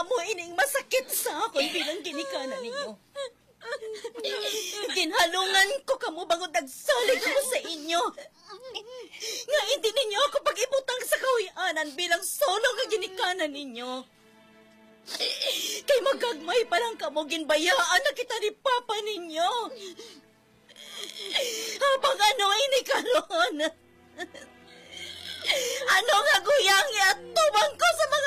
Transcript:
amo ining masakit sa akon bilang ginikanan ninyo. Ginhalungan ko kamo bangod nagsalig ko sa inyo. Nga hindi ninyo ako pag-ibutang sa kahuyanan bilang solo nga ginikanan ninyo. Kay magagmay pa lang kamo ginbayaan na kita ni Papa ninyo. Habang ano ini karon. Ano nga guyang at tubang ko sa mga